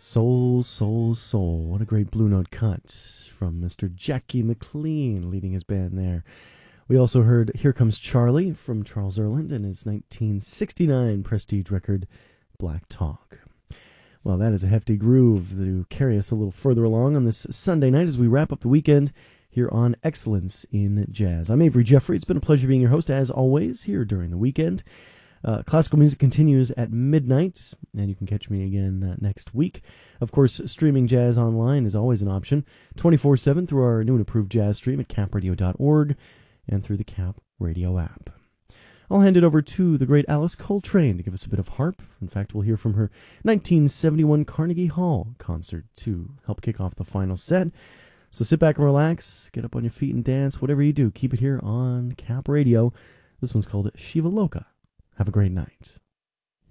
Soul, Soul, Soul. What a great Blue Note cut from Mr. Jackie McLean leading his band there. We also heard Here Comes Charlie from Charles Earland and his 1969 prestige record, Black Talk. Well, that is a hefty groove to carry us a little further along on this Sunday night as we wrap up the weekend here on Excellence in Jazz. I'm Avery Jeffrey. It's been a pleasure being your host, as always, here during the weekend. Classical music continues at midnight, and you can catch me again next week. Of course, streaming jazz online is always an option, 24/7 through our new and improved jazz stream at capradio.org and through the Cap Radio app. I'll hand it over to the great Alice Coltrane to give us a bit of harp. In fact, we'll hear from her 1971 Carnegie Hall concert to help kick off the final set. So sit back and relax, get up on your feet and dance, whatever you do, keep it here on Cap Radio. This one's called Shiva Loka. Have a great night.